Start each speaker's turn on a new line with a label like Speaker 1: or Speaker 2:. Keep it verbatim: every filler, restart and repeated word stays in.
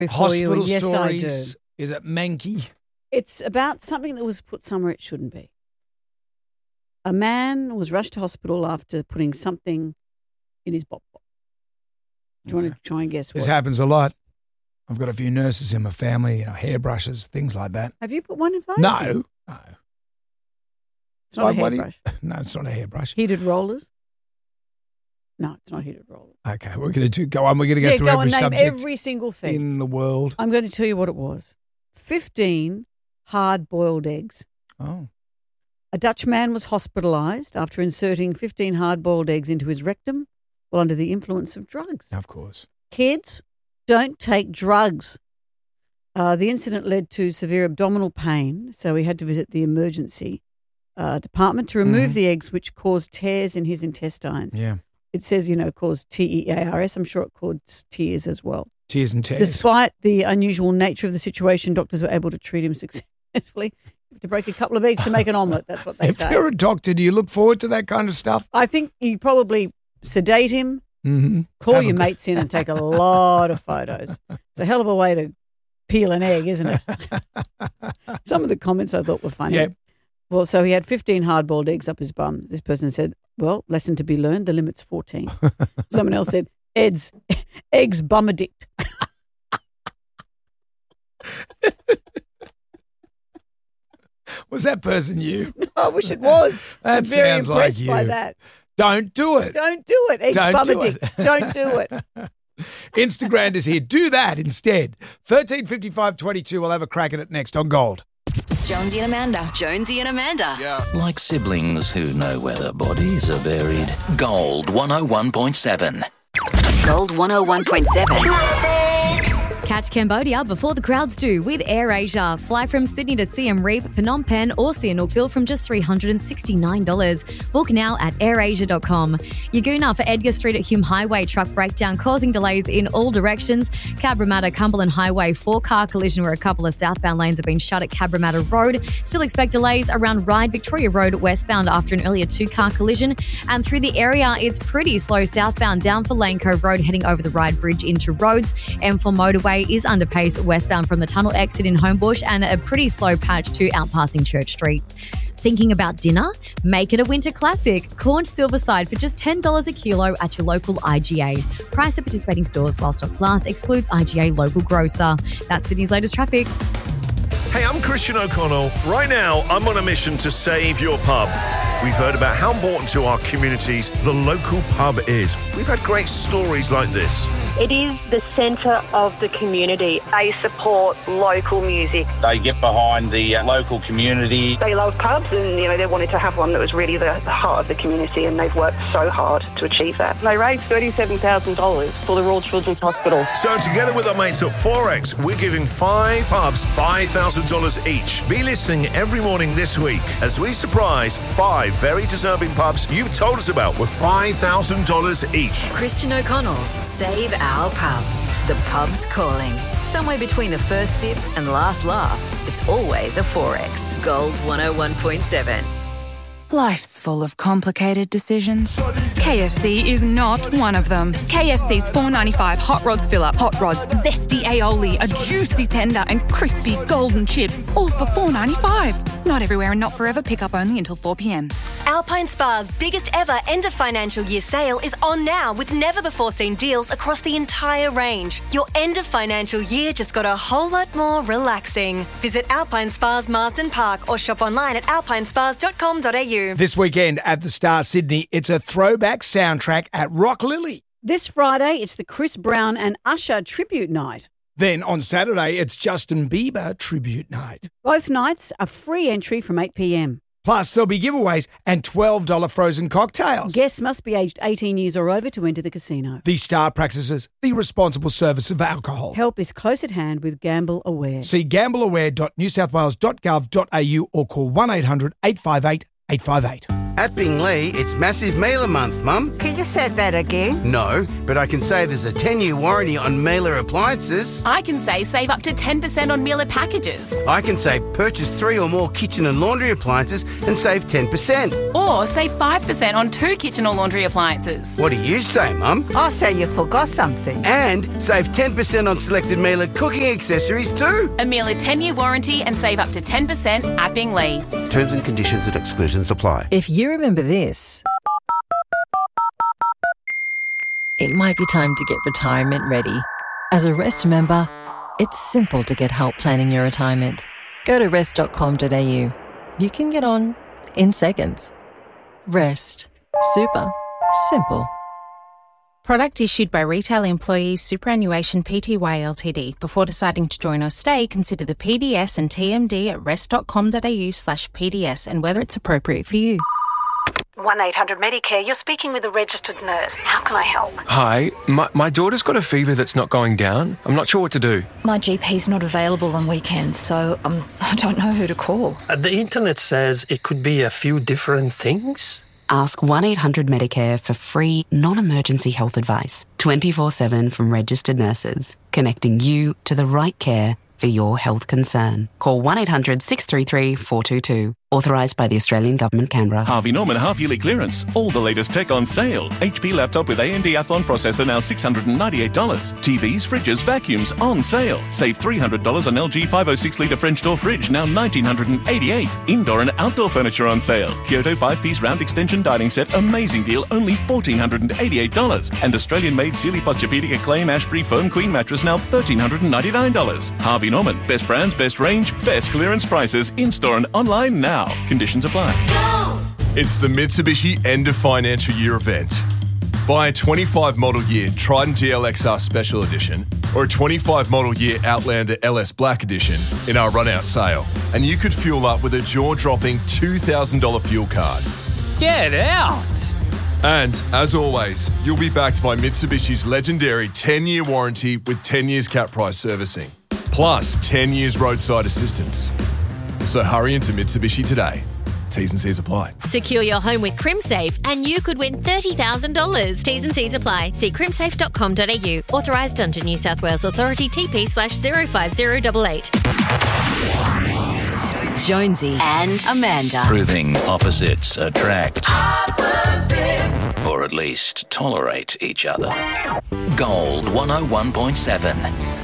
Speaker 1: for you.
Speaker 2: Hospital
Speaker 1: And yes,
Speaker 2: stories.
Speaker 1: I do.
Speaker 2: Is it manky?
Speaker 1: It's about something that was put somewhere it shouldn't be. A man was rushed to hospital after putting something in his bop bop. Do you
Speaker 2: Okay.
Speaker 1: want to try and guess
Speaker 2: This
Speaker 1: what?
Speaker 2: happens a lot. I've got a few nurses in my family, you know, hairbrushes, things like that.
Speaker 1: Have you put one of those?
Speaker 2: No.
Speaker 1: in?
Speaker 2: No.
Speaker 1: It's not
Speaker 2: Why-
Speaker 1: a
Speaker 2: why do you-
Speaker 1: hairbrush.
Speaker 2: No, it's not a hairbrush.
Speaker 1: Heated rollers? No, it's not heated rollers.
Speaker 2: Okay, we're going to do, go on. We're going to go
Speaker 1: yeah,
Speaker 2: through
Speaker 1: go
Speaker 2: every
Speaker 1: and name
Speaker 2: subject
Speaker 1: every single thing.
Speaker 2: in the world.
Speaker 1: I'm going to tell you what it was. Fifteen hard-boiled eggs.
Speaker 2: Oh.
Speaker 1: A Dutch man was hospitalised after inserting fifteen hard-boiled eggs into his rectum while under the influence of drugs.
Speaker 2: Of course.
Speaker 1: Kids, don't take drugs. Uh, the incident led to severe abdominal pain, so he had to visit the emergency uh, department to remove
Speaker 2: Mhm.
Speaker 1: the eggs, which caused tears in his intestines.
Speaker 2: Yeah.
Speaker 1: It says, you know, caused T E A R S. I'm sure it caused tears as well.
Speaker 2: Tears and tears.
Speaker 1: Despite the unusual nature of the situation, doctors were able to treat him successfully. You have to break a couple of eggs to make an omelette. That's what they
Speaker 2: if
Speaker 1: say.
Speaker 2: you're a doctor, do you look forward to that kind of stuff?
Speaker 1: I think you probably sedate him,
Speaker 2: Mm-hmm.
Speaker 1: call
Speaker 2: Have a
Speaker 1: your
Speaker 2: go-
Speaker 1: mates in and take a lot of photos. It's a hell of a way to peel an egg, isn't it? Some of the comments I thought were funny.
Speaker 2: Yeah.
Speaker 1: Well, so he had fifteen hard-boiled eggs up his bum. This person said, well, lesson to be learned, the limit's fourteen. Someone else said, Ed's, eggs bum addict.
Speaker 2: Was that person you?
Speaker 1: I wish it was.
Speaker 2: That
Speaker 1: I'm very
Speaker 2: sounds like
Speaker 1: impressed by
Speaker 2: you.
Speaker 1: that.
Speaker 2: Don't do it.
Speaker 1: Don't do it. Eggs
Speaker 2: Don't
Speaker 1: bum
Speaker 2: do
Speaker 1: addict.
Speaker 2: it.
Speaker 1: Don't do it.
Speaker 2: Instagram is here. Do that instead. thirteen fifty-five twenty-two. We'll have a crack at it next on Gold.
Speaker 3: Jonesy and Amanda. Jonesy and Amanda.
Speaker 4: Yeah.
Speaker 5: Like siblings who know where their bodies are buried. Gold one oh one point seven.
Speaker 3: Gold one oh one point seven.
Speaker 6: Catch Cambodia before the crowds do with AirAsia. Fly from Sydney to Siem Reap, Phnom Penh or Sihanoukville from just three hundred sixty-nine dollars. Book now at air asia dot com. Yaguna for Edgar Street at Hume Highway. Truck breakdown causing delays in all directions. Cabramatta Cumberland Highway. Four-car collision where a couple of southbound lanes have been shut at Cabramatta Road. Still expect delays around Ryde Victoria Road westbound after an earlier two-car collision. And through the area, it's pretty slow southbound down for Lane Cove Road heading over the Ryde Bridge into Rhodes. M four motorway is under pace westbound from the tunnel exit in Homebush and a pretty slow patch to outpassing Church Street. Thinking about dinner? Make it a winter classic. Corned silverside for just ten dollars a kilo at your local I G A. Price at participating stores while stocks last. Excludes I G A local grocer. That's Sydney's latest traffic.
Speaker 4: Hey, I'm Christian O'Connell. Right now, I'm on a mission to save your pub. We've heard about how important to our communities the local pub is. We've had great stories like this.
Speaker 7: It is the centre of the community. They support local music.
Speaker 8: They get behind the uh, local community.
Speaker 7: They love pubs and, you know, they wanted to have one that was really the, the heart of the community, and they've worked so hard to achieve that. They raised thirty-seven thousand dollars for the Royal Children's Hospital.
Speaker 4: So together with our mates at Forex, we're giving five pubs five thousand dollars each. Be listening every morning this week as we surprise five very deserving pubs you've told us about with five thousand dollars each.
Speaker 3: Christian O'Connell's Save Our Pub. The pub's calling. Somewhere between the first sip and last laugh, it's always a Forex. Gold one oh one point seven.
Speaker 9: Life's full of complicated decisions. K F C is not one of them. K F C's four ninety-five Hot Rods Fill-Up, Hot Rods, zesty aioli, a juicy tender and crispy golden chips, all for four ninety-five. Not everywhere and not forever. Pick up only until four p.m.
Speaker 10: Alpine Spa's biggest ever end of financial year sale is on now with never before seen deals across the entire range. Your end of financial year just got a whole lot more relaxing. Visit Alpine Spa's Marsden Park or shop online at alpine spas dot com dot a u.
Speaker 2: This weekend at the Star Sydney, it's a throwback soundtrack at Rock Lily.
Speaker 1: This Friday, it's the Chris Brown and Usher tribute night.
Speaker 2: Then on Saturday, it's Justin Bieber tribute night.
Speaker 1: Both nights are free entry from eight p.m.
Speaker 2: Plus, there'll be giveaways and twelve dollars frozen cocktails.
Speaker 1: Guests must be aged eighteen years or over to enter the casino.
Speaker 2: The Star practices the responsible service of alcohol.
Speaker 1: Help is close at hand with Gamble Aware.
Speaker 2: See gambleaware dot new south wales dot gov dot a u or call one eight hundred eight five eight eight five eight.
Speaker 11: At Binglee, it's Massive Mailer Month, Mum.
Speaker 12: Can you say that again?
Speaker 11: No, but I can say there's a ten-year warranty on Mailer appliances.
Speaker 13: I can say save up to ten percent on Mailer packages.
Speaker 11: I can say purchase three or more kitchen and laundry appliances and save ten percent.
Speaker 13: Or save five percent on two kitchen or laundry appliances.
Speaker 11: What do you say, Mum?
Speaker 12: I say you forgot something.
Speaker 11: And save ten percent on selected Mailer cooking accessories too.
Speaker 13: A Mailer ten-year warranty and save up to ten percent at Binglee.
Speaker 14: Terms and conditions and exclusions apply.
Speaker 15: If you remember this, it might be time to get retirement ready. As a Rest member, it's simple to get help planning your retirement. Go to rest dot com dot a u. You can get on in seconds. Rest. Super. Simple.
Speaker 16: Product issued by Retail Employees Superannuation Pty Ltd. Before deciding to join or stay, consider the P D S and T M D at rest dot com dot a u slash P D S and whether it's appropriate for you.
Speaker 17: one eight hundred Medicare, you're speaking with a registered nurse. How can I help?
Speaker 18: Hi, my, my daughter's got a fever that's not going down. I'm not sure what to do.
Speaker 19: My G P's not available on weekends, so um, I don't know who to call.
Speaker 20: Uh, the internet says it could be a few different things.
Speaker 21: Ask one eight hundred Medicare for free, non-emergency health advice, twenty-four seven from registered nurses, connecting you to the right care for your health concern. Call one eight hundred six three three four two two. Authorised by the Australian Government, Canberra.
Speaker 22: Harvey Norman half-yearly clearance. All the latest tech on sale. H P laptop with A M D Athlon processor now six hundred ninety-eight dollars. T Vs, fridges, vacuums on sale. Save three hundred dollars on L G five oh six litre French door fridge, now one thousand nine hundred eighty-eight dollars. Indoor and outdoor furniture on sale. Kyoto five-piece round extension dining set, amazing deal, only one thousand four hundred eighty-eight dollars. And Australian-made Sealy Posturepedic Acclaim Ashbury Foam Queen mattress, now one thousand three hundred ninety-nine dollars. Harvey Norman, best brands, best range, best clearance prices, in-store and online now. Conditions apply.
Speaker 23: It's the Mitsubishi End of Financial Year event. Buy a twenty-five model year Triton G L X R Special Edition or a twenty-five model year Outlander L S Black Edition in our run-out sale, and you could fuel up with a jaw-dropping two thousand dollars fuel card.
Speaker 24: Get out!
Speaker 23: And, as always, you'll be backed by Mitsubishi's legendary ten-year warranty with ten years cap price servicing, plus ten years roadside assistance. So hurry into Mitsubishi today. T's and C's apply.
Speaker 25: Secure your home with CrimSafe and you could win thirty thousand dollars. T's and C's apply. See crimsafe dot com dot a u. Authorised under New South Wales Authority T P slash zero five zero eight eight.
Speaker 3: Jonesy and Amanda.
Speaker 5: Proving opposites attract. Opposites. Or at least tolerate each other. Gold one oh one point seven.